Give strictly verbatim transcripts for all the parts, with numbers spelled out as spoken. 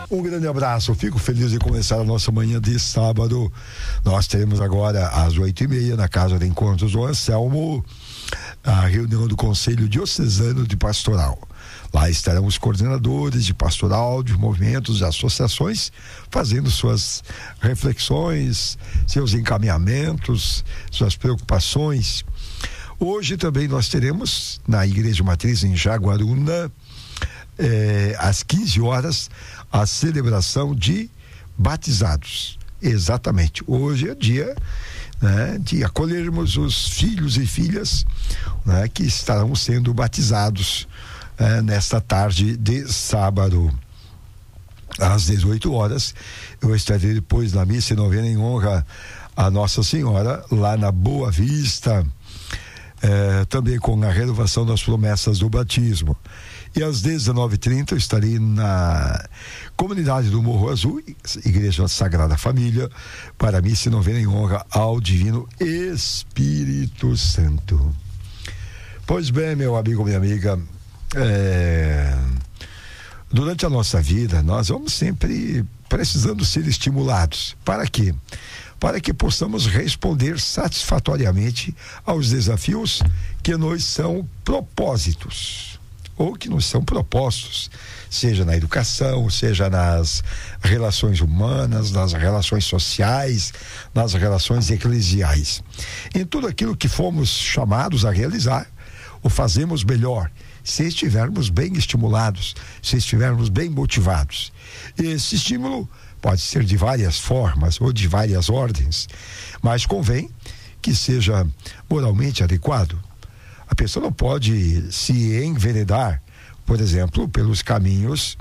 Um grande abraço, fico feliz de começar a nossa manhã de sábado. Nós teremos agora às oito e meia na Casa de Encontros do Anselmo a reunião do Conselho Diocesano de Pastoral. Lá estarão os coordenadores de pastoral, de movimentos, de associações, fazendo suas reflexões, seus encaminhamentos, suas preocupações. Hoje também nós teremos na Igreja Matriz em Jaguaruna, eh, às quinze horas, a celebração de batizados. Exatamente. Hoje é dia, né, de acolhermos os filhos e filhas, né, que estarão sendo batizados É, nesta tarde de sábado, às dezoito horas, eu estarei depois na missa e novena em honra a Nossa Senhora, lá na Boa Vista, é, também com a renovação das promessas do batismo. E às dezenove e trinta eu estarei na comunidade do Morro Azul, Igreja Sagrada Família, para a missa e novena em honra ao Divino Espírito Santo. Pois bem, meu amigo, minha amiga, É, durante a nossa vida nós vamos sempre precisando ser estimulados. Para quê? Para que possamos responder satisfatoriamente aos desafios que nos são propósitos ou que nos são propostos, seja na educação, seja nas relações humanas, nas relações sociais, nas relações eclesiais. Em tudo aquilo que fomos chamados a realizar, o fazemos melhor se estivermos bem estimulados, se estivermos bem motivados. Esse estímulo pode ser de várias formas ou de várias ordens, mas convém que seja moralmente adequado. A pessoa não pode se enveredar, por exemplo, pelos caminhos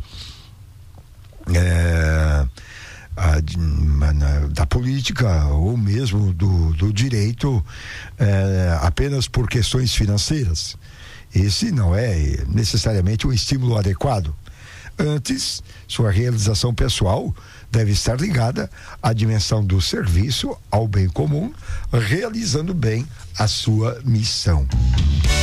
é, a, na, da política ou mesmo do, do direito é, apenas por questões financeiras. Esse não é necessariamente um estímulo adequado. Antes, sua realização pessoal deve estar ligada à dimensão do serviço ao bem comum, realizando bem a sua missão.